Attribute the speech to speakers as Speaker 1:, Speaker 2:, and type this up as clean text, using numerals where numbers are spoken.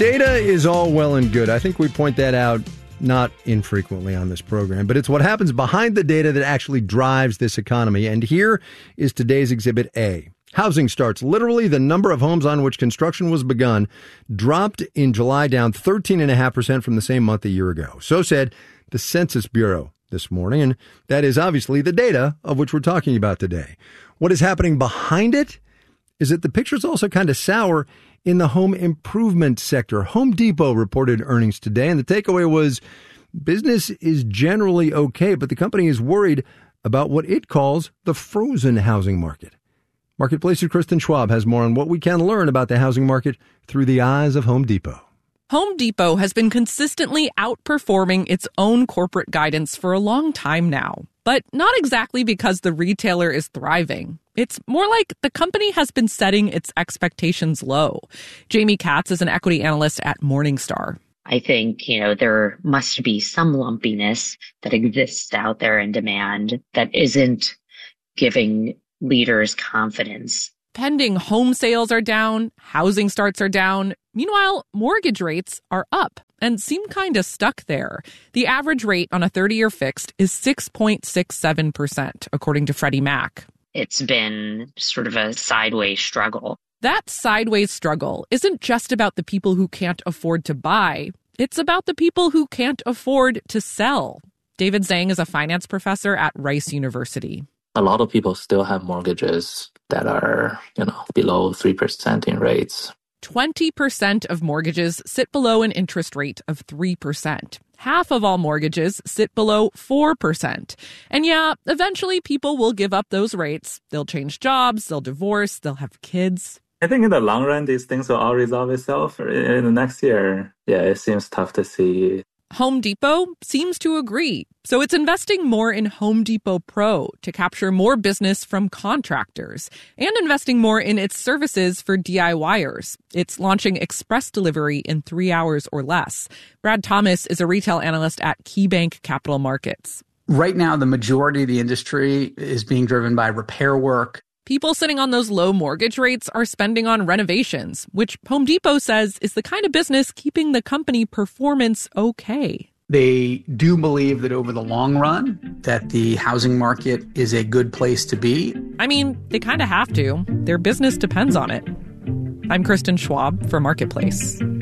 Speaker 1: Data is all well and good. I think we point that out not infrequently on this program, but it's what happens behind the data that actually drives this economy. And here is today's Exhibit A. Housing starts. Literally, the number of homes on which construction was begun dropped in July, down 13.5% from the same month a year ago. So said the Census Bureau this morning. And that is obviously the data of which we're talking about today. What is happening behind it is that the picture's also kind of sour in the home improvement sector. Home Depot reported earnings today, and the takeaway was business is generally okay, but the company is worried about what it calls the frozen housing market. Marketplace's Kristen Schwab has more on what we can learn about the housing market through the eyes of Home Depot.
Speaker 2: Home Depot has been consistently outperforming its own corporate guidance for a long time now, but not exactly because the retailer is thriving. It's more like the company has been setting its expectations low. Jamie Katz is an equity analyst at Morningstar.
Speaker 3: I think, there must be some lumpiness that exists out there in demand that isn't giving leaders confidence.
Speaker 2: Pending home sales are down, housing starts are down. Meanwhile, mortgage rates are up and seem kind of stuck there. The average rate on a 30-year fixed is 6.67%, according to Freddie Mac.
Speaker 3: It's been sort of a sideways struggle.
Speaker 2: That sideways struggle isn't just about the people who can't afford to buy. It's about the people who can't afford to sell. David Zhang is a finance professor at Rice University.
Speaker 4: A lot of people still have mortgages that are, below 3% in rates.
Speaker 2: 20% of mortgages sit below an interest rate of 3%. Half of all mortgages sit below 4%. And yeah, eventually people will give up those rates. They'll change jobs, they'll divorce, they'll have kids.
Speaker 4: I think in the long run, these things will all resolve itself. In the next year, it seems tough to see.
Speaker 2: Home Depot seems to agree. So it's investing more in Home Depot Pro to capture more business from contractors and investing more in its services for DIYers. It's launching express delivery in 3 hours or less. Brad Thomas is a retail analyst at KeyBank Capital Markets.
Speaker 5: Right now, the majority of the industry is being driven by repair work.
Speaker 2: People sitting on those low mortgage rates are spending on renovations, which Home Depot says is the kind of business keeping the company performance okay.
Speaker 5: They do believe that over the long run, that the housing market is a good place to be.
Speaker 2: I mean, they kind of have to. Their business depends on it. I'm Kristen Schwab for Marketplace.